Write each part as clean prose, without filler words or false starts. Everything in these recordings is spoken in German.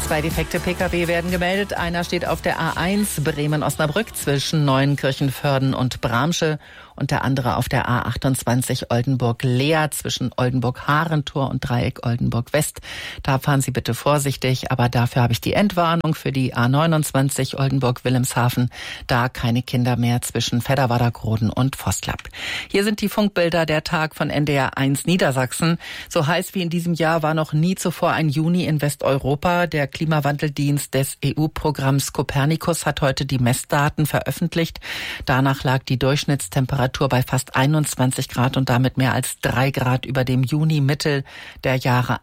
2 defekte Pkw werden gemeldet. Einer steht auf der A1 Bremen-Osnabrück zwischen Neuenkirchen-Vörden und Bramsche und der andere auf der A28 Oldenburg-Leer zwischen Oldenburg-Harentor und Dreieck Oldenburg-West. Da fahren Sie bitte vorsichtig, aber dafür habe ich die Entwarnung für die A29 Oldenburg-Wilhelmshaven. Da keine Kinder mehr zwischen Fedderwader-Groden und Vosklapp. Hier sind die Funkbilder der Tag von NDR 1 Niedersachsen. So heiß wie in diesem Jahr war noch nie zuvor ein Juni in Westeuropa. Der Klimawandeldienst des EU-Programms Copernicus hat heute die Messdaten veröffentlicht. Danach lag die Durchschnittstemperatur bei fast 21 Grad und damit mehr als 3 Grad über dem Juni-Mittel der Jahre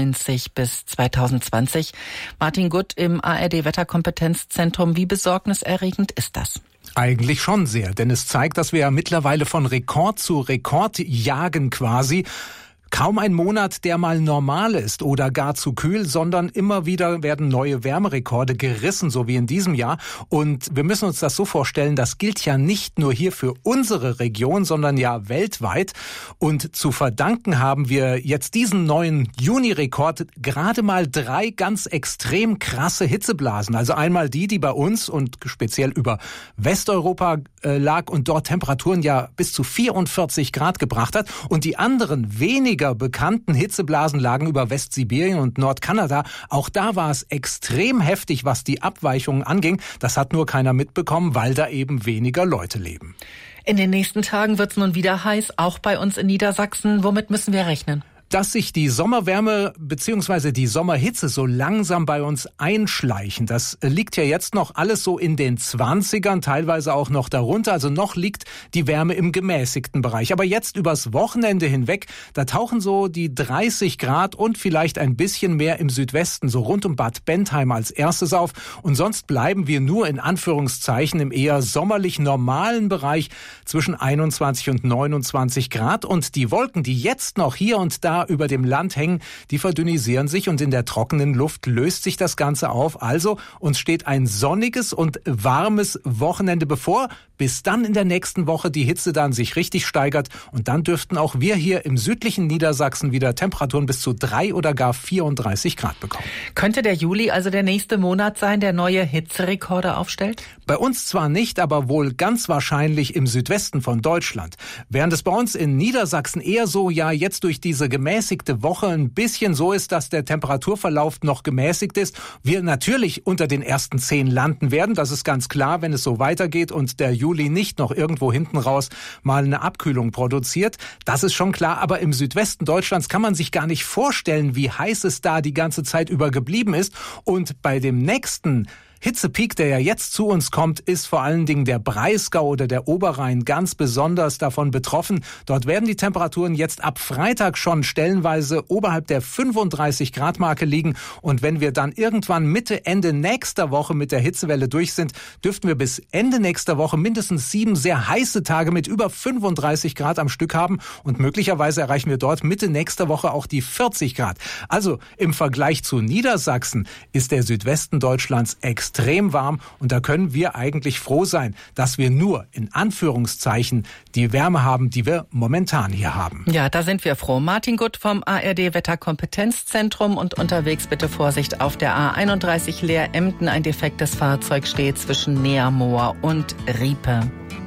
91 bis 2020. Martin Gutt im ARD-Wetterkompetenzzentrum. Wie besorgniserregend ist das? Eigentlich schon sehr, denn es zeigt, dass wir ja mittlerweile von Rekord zu Rekord jagen quasi. Kaum ein Monat, der mal normal ist oder gar zu kühl, sondern immer wieder werden neue Wärmerekorde gerissen, so wie in diesem Jahr. Und wir müssen uns das so vorstellen, das gilt ja nicht nur hier für unsere Region, sondern ja weltweit. Und zu verdanken haben wir jetzt diesen neuen Juni-Rekord gerade mal 3 ganz extrem krasse Hitzeblasen. Also einmal die bei uns und speziell über Westeuropa lag und dort Temperaturen ja bis zu 44 Grad gebracht hat. Und die anderen weniger bekannten Hitzeblasen lagen über Westsibirien und Nordkanada. Auch da war es extrem heftig, was die Abweichungen anging. Das hat nur keiner mitbekommen, weil da eben weniger Leute leben. In den nächsten Tagen wird es nun wieder heiß, auch bei uns in Niedersachsen. Womit müssen wir rechnen? Dass sich die Sommerwärme bzw. die Sommerhitze so langsam bei uns einschleichen. Das liegt ja jetzt noch alles so in den 20ern, teilweise auch noch darunter. Also noch liegt die Wärme im gemäßigten Bereich. Aber jetzt übers Wochenende hinweg, da tauchen so die 30 Grad und vielleicht ein bisschen mehr im Südwesten, so rund um Bad Bentheim als erstes auf. Und sonst bleiben wir nur in Anführungszeichen im eher sommerlich normalen Bereich zwischen 21 und 29 Grad. Und die Wolken, die jetzt noch hier und da über dem Land hängen, die verdünnisieren sich und in der trockenen Luft löst sich das Ganze auf. Also uns steht ein sonniges und warmes Wochenende bevor, bis dann in der nächsten Woche die Hitze dann sich richtig steigert und dann dürften auch wir hier im südlichen Niedersachsen wieder Temperaturen bis zu 3 oder gar 34 Grad bekommen. Könnte der Juli also der nächste Monat sein, der neue Hitzerekorde aufstellt? Bei uns zwar nicht, aber wohl ganz wahrscheinlich im Südwesten von Deutschland. Während es bei uns in Niedersachsen eher so, ja jetzt durch diese gemäßigte Woche ein bisschen so ist, dass der Temperaturverlauf noch gemäßigt ist, wir natürlich unter den ersten 10 landen werden. Das ist ganz klar, wenn es so weitergeht und der Juli nicht noch irgendwo hinten raus mal eine Abkühlung produziert. Das ist schon klar, aber im Südwesten Deutschlands kann man sich gar nicht vorstellen, wie heiß es da die ganze Zeit über geblieben ist. Und bei dem nächsten Hitzepeak, der ja jetzt zu uns kommt, ist vor allen Dingen der Breisgau oder der Oberrhein ganz besonders davon betroffen. Dort werden die Temperaturen jetzt ab Freitag schon stellenweise oberhalb der 35 Grad Marke liegen. Und wenn wir dann irgendwann Mitte, Ende nächster Woche mit der Hitzewelle durch sind, dürften wir bis Ende nächster Woche mindestens 7 sehr heiße Tage mit über 35 Grad am Stück haben. Und möglicherweise erreichen wir dort Mitte nächster Woche auch die 40 Grad. Also im Vergleich zu Niedersachsen ist der Südwesten Deutschlands extrem warm und da können wir eigentlich froh sein, dass wir nur in Anführungszeichen die Wärme haben, die wir momentan hier haben. Ja, da sind wir froh. Martin Gutt vom ARD Wetterkompetenzzentrum und unterwegs bitte Vorsicht auf der A31 Leer-Emden. Ein defektes Fahrzeug steht zwischen Neamoor und Riepe.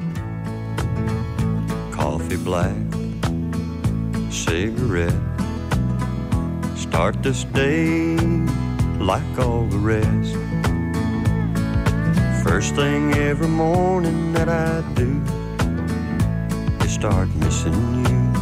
Coffee black, cigarette, start this day like all the rest. First thing every morning that I do is start missing you.